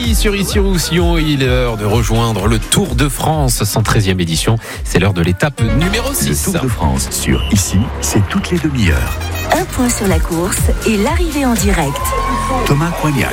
samedi sur Issy-Roussillon. Il est l'heure de rejoindre le Tour de France, 113e édition. C'est l'heure de l'étape numéro 6. Le Tour de France sur Issy, c'est toutes les demi-heures. Un point sur la course et l'arrivée en direct. Thomas Coignac.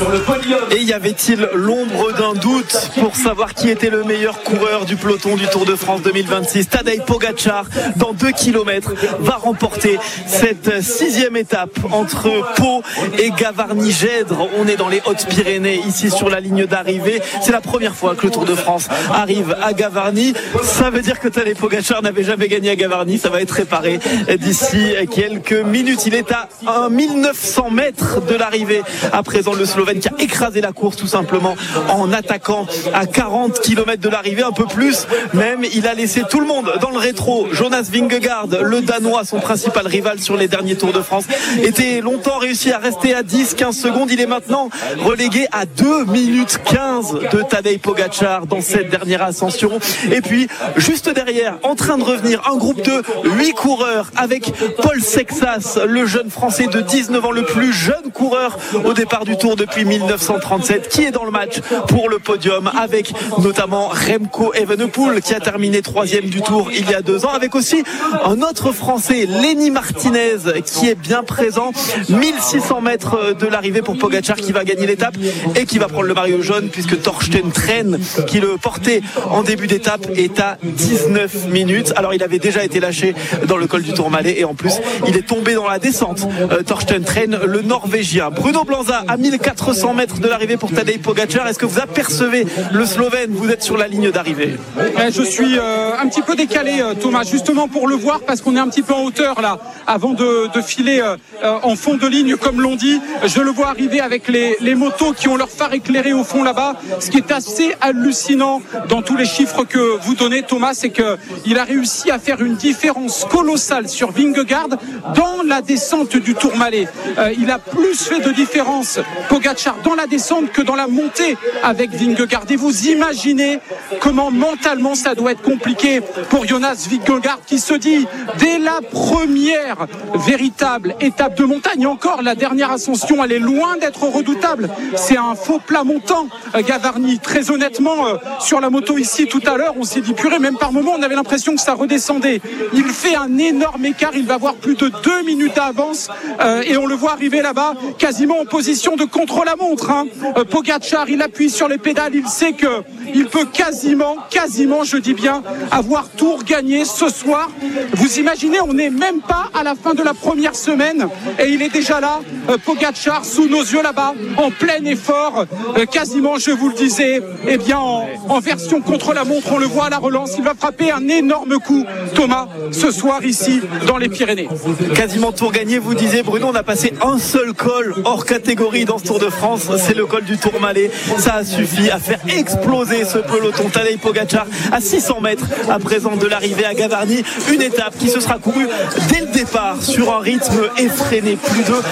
Et y avait-il l'ombre d'un doute pour savoir qui était le meilleur coureur du peloton du Tour de France 2026? Tadej Pogačar, dans 2 km, va remporter cette 6e étape entre Pau et Gavarnie-Gèdre. On est dans les Hautes-Pyrénées, ici sur la ligne d'arrivée. C'est la première fois que le Tour de France arrive à Gavarnie. Ça veut dire que Tadej Pogačar n'avait jamais gagné à Gavarnie. Ça va être réparé d'ici quelques minutes. Il est à 1900 mètres de l'arrivée. À présent, le Slovène qui a écrasé la course tout simplement en attaquant à 40 km de l'arrivée, un peu plus même. Il a laissé tout le monde dans le rétro. Jonas Vingegaard, le Danois, son principal rival sur les derniers Tours de France, était longtemps réussi à rester à 10-15 secondes. Il est maintenant relégué à 2 minutes 15 de Tadej Pogačar dans cette dernière ascension. Et puis, juste derrière, en train de revenir, un groupe de 8 coureurs avec Paul Sexas, le jeune Français de 19 ans, le plus jeune coureur au départ du Tour depuis 1937, qui est dans le match pour le podium, avec notamment Remco Evenepoel qui a terminé 3e du Tour il y a 2 ans, avec aussi un autre Français, Lenny Martinez, qui est bien présent. 1600 mètres de l'arrivée pour Pogačar, qui va gagner l'étape et qui va prendre le maillot jaune, puisque Torsten Tren, qui le portait en début d'étape, est à 19 minutes. Alors il avait déjà été lâché dans le col du Tourmalet et en plus il est tombé dans la descente. Torsten Tren, le Norvégien. Bruno Blanza à 1400 mètres de l'arrivée pour Tadej Pogačar. Est-ce que vous apercevez le Slovène? Vous êtes sur la ligne d'arrivée. Je suis un petit peu décalé, Thomas, justement pour le voir, parce qu'on est un petit peu en hauteur là, avant de filer en fond de ligne, comme l'on dit. Je le vois arriver avec les motos qui ont leur phare éclairé au fond là-bas. Ce qui est assez hallucinant dans tous les chiffres que vous donnez, Thomas, c'est qu'il a réussi à faire une différence colossale sur Vingegaard dans la descente du Tourmalet. Il a plus fait de différence, Pogačar, dans la descente que dans la montée avec Vingegaard. Et vous imaginez comment mentalement ça doit être compliqué pour Jonas Vingegaard, qui se dit dès la première véritable étape de montagne, encore la dernière ascension, elle est loin d'être redoutable. C'est un faux plat montant, Gavarnie. Très honnêtement, sur la moto ici tout à l'heure, on s'est dit purée, même par moment on avait l'impression que ça redescendait. Il fait un énorme écart, il va avoir plus de 2 minutes d'avance et on le voit arriver là-bas quasiment en position de contre-la-montre. Pogačar, il appuie sur les pédales, il sait que il peut quasiment, je dis bien, avoir tout gagné ce soir. Vous imaginez, on n'est même pas à la fin de la première semaine et il est déjà là, Pogačar, sous nos yeux là-bas, en plein effort, quasiment, je vous le disais, eh bien en version contre-la-montre. On le voit à la relance, il va frapper un énorme coup, Thomas, ce soir ici dans les Pyrénées. Quasiment tour gagné, vous disiez, Bruno. On a passé un seul col hors catégorie dans ce Tour de France, c'est le col du Tourmalet. Ça a suffi à faire exploser ce peloton. Tadej Pogačar à 600 mètres à présent de l'arrivée à Gavarnie, une étape qui se sera courue dès le départ sur un rythme effréné, plus de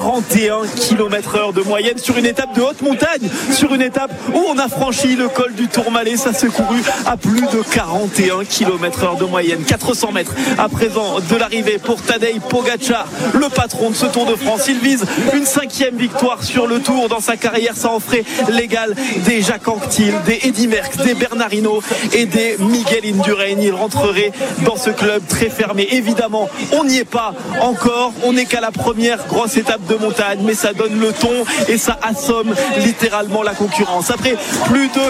41 km/h de moyenne, sur une étape de haute montagne, sur une étape où on a franchi le col du Tourmalet. Ça s'est couru à plus de 41 km/h de moyenne. 400 mètres à présent de l'arrivée pour Tadej Pogačar, le patron de ce Tour de France. Il vise une 5e victoire sur le Tour dans sa carrière. Ça en ferait l'égal des Jacques Anquetil, des Eddy Merckx, des Bernard Hinault et des Miguel Indurain. Il rentrerait dans ce club très fermé. Évidemment, on n'y est pas encore. On n'est qu'à la première grosse étape de montagne, mais ça donne le ton et ça assomme littéralement la concurrence. Après plus de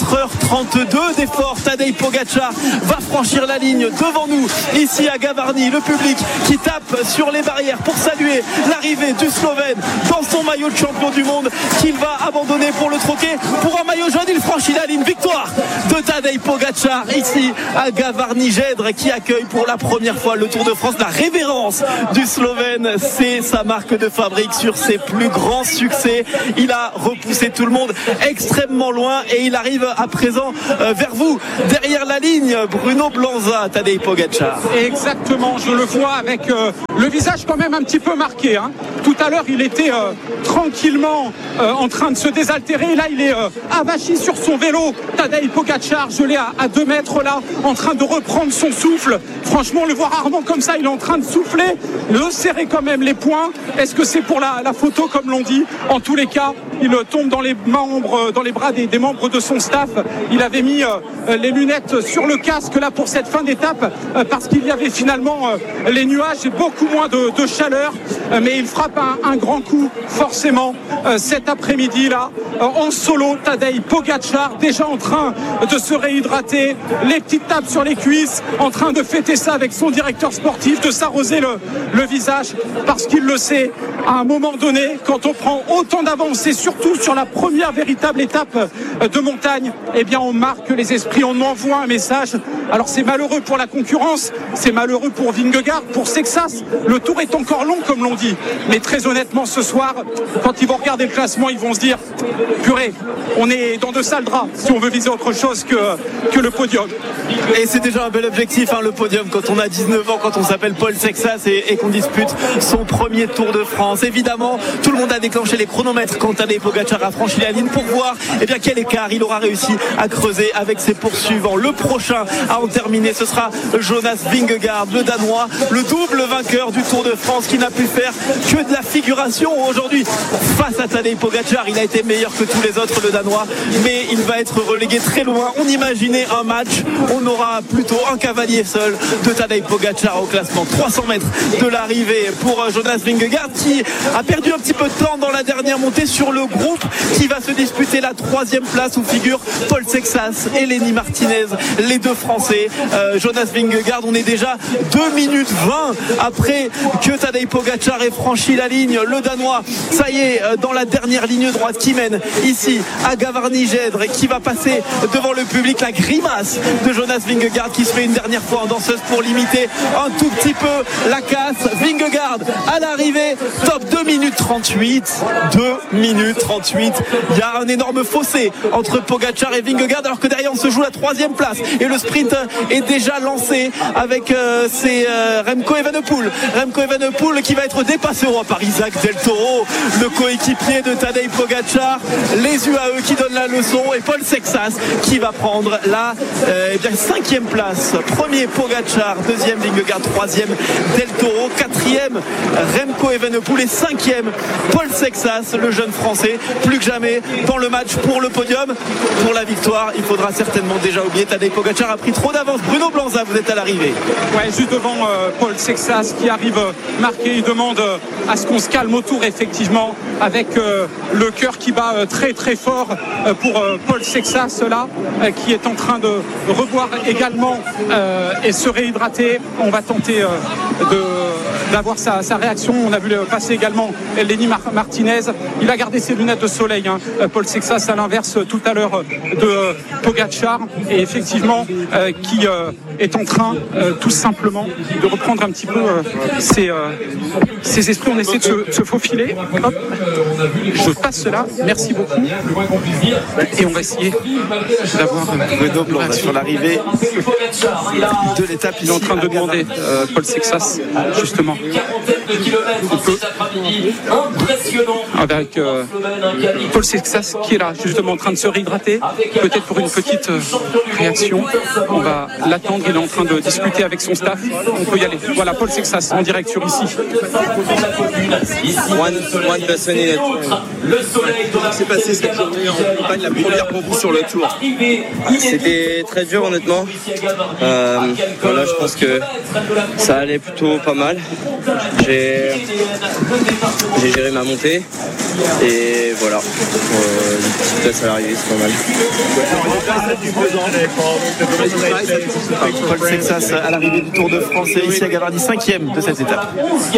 4h32 d'efforts, Tadej Pogačar va franchir la ligne devant nous ici à Gavarnie. Le public qui tape sur les barrières pour saluer l'arrivée du Slovène dans son maillot de champion du monde, qu'il va abandonner pour le troquet pour un maillot jaune. Il franchit la ligne. Victoire de Tadej Pogačar ici à Gavarnie-Gèdre, qui accueille pour la première fois le Tour de France. La révérence du Slovène, c'est sa marque de fabrique sur ses plus grands succès. Il a repoussé tout le monde extrêmement loin et il arrive à présent vers vous, derrière la ligne. Bruno Blanza, Tadej Pogačar. Exactement, je le vois avec le visage quand même un petit peu marqué. Tout à l'heure, il était tranquillement en train de se désaltérer. Là, il est avachi sur son vélo. Tadej Pogačar, gelé à 2 mètres là, en train de reprendre son souffle. Franchement, le voir rarement comme ça, il est en train de souffler, de serrer quand même les poings. Est-ce que c'est pour la photo, comme l'on dit? En tous les cas, il tombe dans les bras des membres de son staff. Il avait mis les lunettes sur le casque là pour cette fin d'étape parce qu'il y avait finalement les nuages et beaucoup moins de chaleur. Mais il frappe un grand coup forcément cet après-midi là en solo. Tadej Pogačar déjà en train de se réhydrater, les petites tapes sur les cuisses, en train de fêter ça avec son directeur sportif, de s'arroser le visage parce qu'il le sait, à un moment donné, quand on prend autant d'avance et surtout sur la première véritable étape de montagne, eh bien on marque les esprits, on envoie un message. Alors c'est malheureux pour la concurrence, c'est malheureux pour Vingegaard, pour Sexas, le tour est encore long comme l'on dit, mais très honnêtement ce soir, quand ils vont regarder le classement, ils vont se dire purée, on est dans de sales draps si on veut viser autre chose que le podium. Et c'est déjà un bel objectif, le podium, quand on a 19 ans, quand on s'appelle Paul Sexas et qu'on dispute son premier Tour de France. Évidemment, tout le monde a déclenché les chronomètres quand Tadej Pogačar a franchi la ligne pour voir quel écart il aura réussi à creuser avec ses poursuivants. Le prochain à en terminer, ce sera Jonas Vingegaard, le Danois, le double vainqueur du Tour de France qui n'a pu faire que de la figuration aujourd'hui face à Tadej Pogačar. Il a été meilleur que tous les autres, le Danois, mais il va être relégué très loin. On imaginait un match, on aura plutôt un cavalier seul de Tadej Pogačar au classement. 300 mètres de l'arrivée pour Jonas Vingegaard qui a perdu un petit peu de temps dans la dernière montée sur le groupe qui va se disputer la 3e place où figurent Paul Sexas et Lenny Martinez, les deux Français. Jonas Vingegaard, on est déjà 2 minutes 20 après que Tadej Pogačar ait franchi la ligne. Le Danois, ça y est, dans la dernière ligne droite qui mène ici à Gavarnie-Gèdre et qui va passer devant le public. La grimace de Jonas Vingegaard qui se fait une dernière fois en danseuse pour limiter un tout petit peu la casse. Vingegaard à l'arrivée, top 2 minutes 38. 2 minutes 38. Il y a un énorme fossé entre Pogačar et Vingegaard alors que derrière on se joue la 3e place et le sprint est déjà lancé avec Remco Evenepoel. Remco Evenepoel qui va être dépassé par Isaac Del Toro, le coéquipier de Tadej Pogačar. Les UAE qui donnent la leçon et Paul Sexas qui va prendre la 5e place. Premier Pogačar, 2e Vingegaard, 3e Del Toro, 4e Remco Evenepoel et 5e Paul Sexas, le jeune français, plus que jamais dans le match pour le podium. Pour la victoire, il faudra certainement déjà oublier Tadej Pogačar a pris trop d'avance. Bruno Blanza, vous êtes à l'arrivée. Ouais, juste devant Paul Sexas qui arrive marqué. Il demande à ce qu'on se calme autour, effectivement, avec le cœur qui bat très très fort pour Paul Sexas là, qui est en train de reboire également et se réhydrater. On va tenter d'avoir sa réaction. On a vu passer également Lenny Martinez. Il a gardé ses lunettes de soleil, Paul Sexas, à l'inverse tout à l'heure de Pogačar, et effectivement qui est en train tout simplement de reprendre un petit peu ses esprits. On essaie de se faufiler. Hop. Je passe cela, merci beaucoup, et on va essayer d'avoir Bruno Blanza sur l'arrivée de l'étape. Il est en train de demander Paul Sexas justement on peut avec Paul Sexas qui est là justement en train de se réhydrater, peut-être pour une petite réaction. On va l'attendre, il est en train de discuter avec son staff. On peut y aller. Voilà Paul Sexas en direct sur ici. C'est passé cette journée en montagne, la première pour vous sur le tour? C'était très dur honnêtement. Voilà, je pense que ça allait plutôt pas mal. J'ai géré ma montée et voilà. Une petite place à l'arrivée, c'est pas mal. Paul Sexas à l'arrivée du Tour de France et ici à Gavarnie, 5e de cette étape.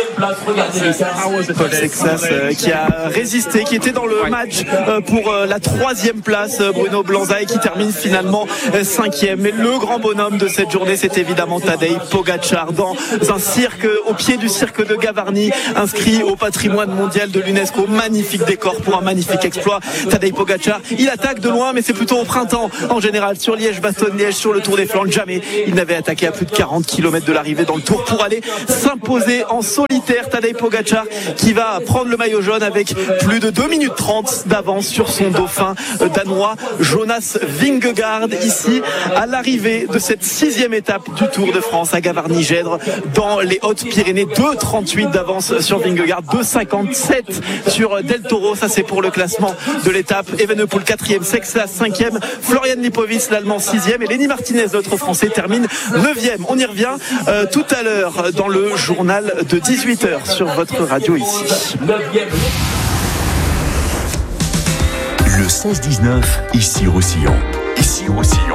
Paul Sexas qui a résisté, qui était dans le match pour la 3e place, Bruno Blanza, et qui termine finalement 5e. Mais le grand bonhomme de cette journée, c'est évidemment Tadej Pogačar dans un cirque au pied du cirque de Gavarnie, inscrit au patrimoine mondial de l'UNESCO. Magnifique décor pour un magnifique exploit. Tadej Pogačar, il attaque de loin, mais c'est plutôt au printemps. En général, sur Liège-Bastogne-Liège, sur le Tour des Flandres, jamais il n'avait attaqué à plus de 40 km de l'arrivée dans le Tour pour aller s'imposer en solitaire. Tadej Pogačar qui va prendre le maillot jaune avec plus de 2 minutes 30 d'avance sur son dauphin danois Jonas Vingegaard, ici à l'arrivée de cette 6e étape du Tour de France à Gavarnie-Gèdre dans les Hautes-Pyrénées. 2,38 d'avance sur Vingegaard, 2,57 sur Del Toro. Ça c'est pour le classement de l'étape. Evenepoel 4e, Sexas 5e, Florian Lipovic l'Allemand 6e et Lenny Martinez, l'autre Français, termine 9e. On y revient tout à l'heure dans le journal de 18h sur votre radio ici. Le 16-19, ici Roussillon. Ici Roussillon.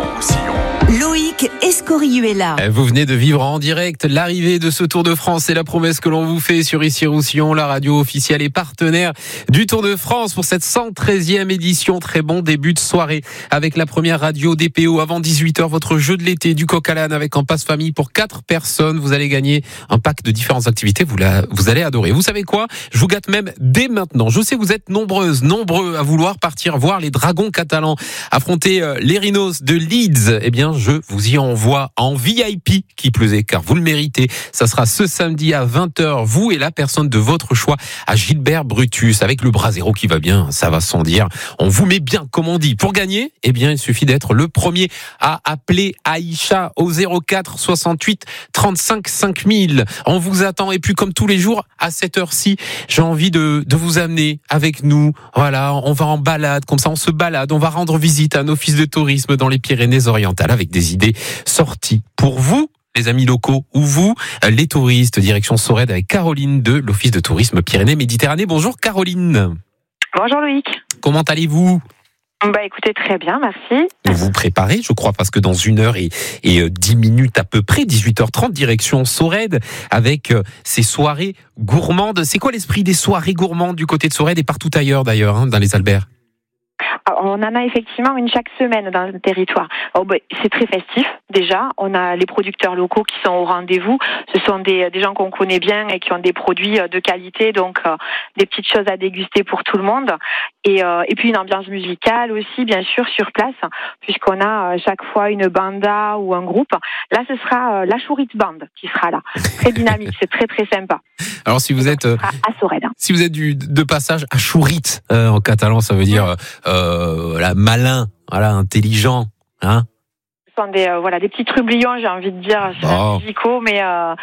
Loïc Escoriu est là. Vous venez de vivre en direct l'arrivée de ce Tour de France. C'est la promesse que l'on vous fait sur Ici Roussillon, la radio officielle et partenaire du Tour de France pour cette 113e édition. Très bon début de soirée avec la première radio DPO avant 18h. Votre jeu de l'été du coq à l'âne avec un passe famille pour 4 personnes. Vous allez gagner un pack de différentes activités. Vous allez adorer. Vous savez quoi? Je vous gâte même dès maintenant. Je sais que vous êtes nombreux à vouloir partir voir les Dragons catalans affronter les Rhinos de Leeds. Eh bien, je vous y envoie en VIP, qui plus est, car vous le méritez. Ça sera ce samedi à 20h, vous et la personne de votre choix, à Gilbert Brutus, avec le Brasero qui va bien, ça va sans dire. On vous met bien, comme on dit. Pour gagner, eh bien, il suffit d'être le premier à appeler Aïcha au 04 68 35 5000. On vous attend. Et puis, comme tous les jours, à cette heure-ci, j'ai envie de vous amener avec nous. Voilà, on va en balade, comme ça, on se balade. On va rendre visite à un office de tourisme dans les Pyrénées-Orientales avec des idées sorties pour vous, les amis locaux, ou vous, les touristes. Direction Sorède avec Caroline de l'Office de tourisme Pyrénées-Méditerranée. Bonjour Caroline. Bonjour Loïc. Comment allez-vous? Écoutez, très bien, merci. Vous vous préparez, je crois, parce que dans 1 heure et 10 minutes à peu près, 18h30, direction Sorède, avec ces soirées gourmandes. C'est quoi l'esprit des soirées gourmandes du côté de Sorède et partout ailleurs d'ailleurs, dans les Alberts? Alors, on en a effectivement une chaque semaine dans le territoire. C'est très festif déjà. On a les producteurs locaux qui sont au rendez-vous. Ce sont des gens qu'on connaît bien et qui ont des produits de qualité, donc des petites choses à déguster pour tout le monde. Et puis une ambiance musicale aussi, bien sûr, sur place, puisqu'on a chaque fois une banda ou un groupe. Là, ce sera la Chourite Band qui sera là. Très dynamique, c'est très très sympa. Alors si vous êtes à Sorède. Si vous êtes de passage à Chourite, en catalan, ça veut dire malin, voilà, intelligent, hein. Ce sont des petits trublions, j'ai envie de dire, musicaux, mais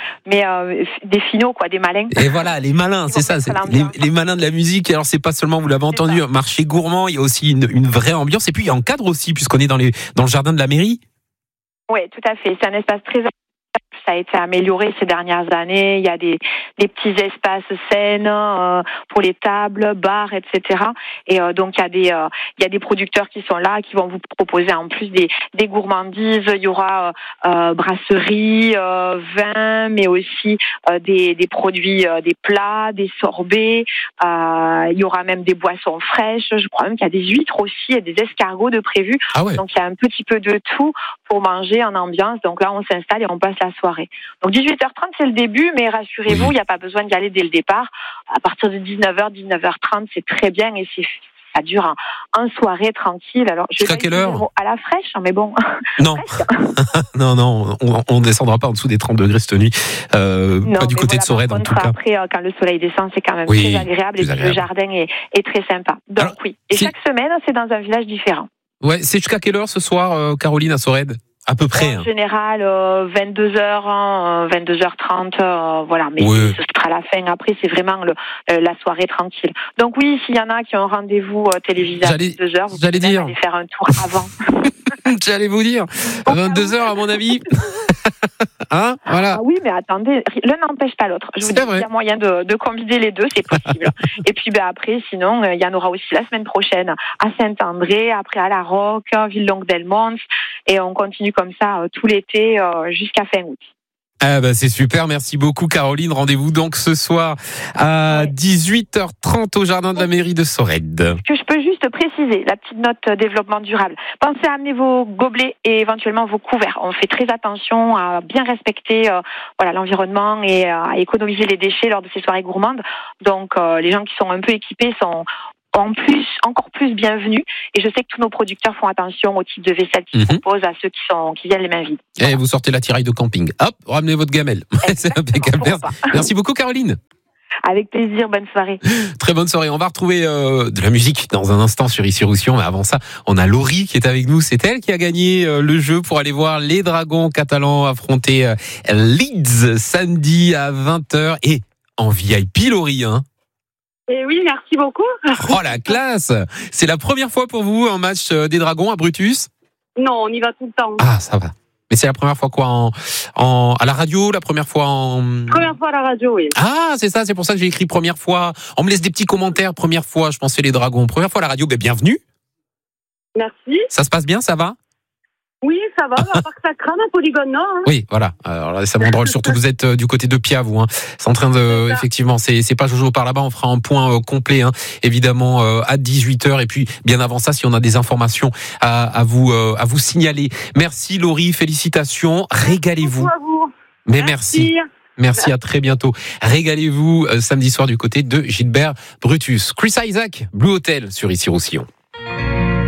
des finaux, quoi, des malins. Et voilà, les malins, c'est ça, c'est les malins de la musique. Alors c'est pas seulement, vous l'avez entendu, un marché gourmand, il y a aussi une vraie ambiance, et puis il y a un cadre aussi, puisqu'on est dans le jardin de la mairie. Oui, tout à fait. C'est un espace très... Ça a été amélioré ces dernières années. Il y a des petits espaces scènes pour les tables, bars, etc. Et donc il y a des producteurs qui sont là, qui vont vous proposer en plus des gourmandises. Il y aura brasserie, vin, mais aussi des produits, des plats, des sorbets. Il y aura même des boissons fraîches. Je crois même qu'il y a des huîtres aussi et des escargots de prévu. Ah ouais. Donc il y a un petit peu de tout pour manger en ambiance. Donc là, on s'installe et on passe la soirée. Donc 18h30, c'est le début, mais rassurez-vous, il n'y a pas besoin d'y aller dès le départ. À partir de 19h, 19h30, c'est très bien et ça dure en soirée tranquille. Alors, jusqu'à quelle heure? À la fraîche, mais bon. Non, non, on descendra pas en dessous des 30 degrés cette nuit. Pas du côté de Sorède, en tout cas. Après, quand le soleil descend, c'est quand même très agréable et le jardin est très sympa. Donc alors, oui. Et chaque semaine, c'est dans un village différent. Ouais, c'est jusqu'à quelle heure ce soir, Caroline, à Sorède? À peu près. En général, 22h, 22h30, voilà. Mais ce sera la fin. Après, c'est vraiment la soirée tranquille. Donc oui, s'il y en a qui ont rendez-vous télévisé à 22h, vous pouvez aller faire un tour avant. J'allais vous dire. 22h, à mon avis. Hein, voilà. Ah oui, mais attendez, l'un n'empêche pas l'autre. Je vous dis, il y a moyen de combiner les deux, c'est possible. Et puis après, sinon, il y en aura aussi la semaine prochaine à Saint-André, après à La Roque, Villelongue-Delmonts, et on continue comme ça tout l'été jusqu'à fin août. Ah bah c'est super, merci beaucoup Caroline. Rendez-vous donc ce soir à 18h30 au jardin de la mairie de Sorède. Que je peux juste préciser, la petite note développement durable. Pensez à amener vos gobelets et éventuellement vos couverts. On fait très attention à bien respecter l'environnement et à économiser les déchets lors de ces soirées gourmandes. Donc les gens qui sont un peu équipés sont encore plus bienvenus. Et je sais que tous nos producteurs font attention au type de vaisselle qu'ils proposent à ceux qui viennent les mains vides. Voilà. Et vous sortez la tiraille de camping. Hop, ramenez votre gamelle. C'est impeccable. Merci beaucoup Caroline. Avec plaisir, bonne soirée. Très bonne soirée. On va retrouver de la musique dans un instant sur Ici Roussillon. Mais avant ça, on a Laurie qui est avec nous. C'est elle qui a gagné le jeu pour aller voir les Dragons catalans affronter Leeds samedi à 20h. Et en VIP, Laurie, hein. Et oui, merci beaucoup. Oh la classe! C'est la première fois pour vous un match des Dragons à Brutus? Non, on y va tout le temps. Ah, ça va. Mais c'est la première fois quoi à la radio, la première fois en... Première fois à la radio, oui. Ah, c'est ça, c'est pour ça que j'ai écrit première fois. On me laisse des petits commentaires, première fois, je pensais les Dragons. Première fois à la radio, bienvenue. Merci. Ça se passe bien, ça va? Oui, ça va, à part que ça crame à Polygone Nord. Hein. Oui, voilà. Alors là, c'est vraiment drôle, surtout que vous êtes du côté de Pia, vous. Hein. C'est en train de... Effectivement, c'est pas Jojo par là-bas, on fera un point complet, hein, évidemment, à 18h. Et puis, bien avant ça, si on a des informations à vous signaler. Merci Laurie, félicitations, régalez-vous. Merci à vous. Mais merci, à très bientôt. Régalez-vous samedi soir du côté de Gilbert Brutus. Chris Isaak, Blue Hotel sur Ici Roussillon.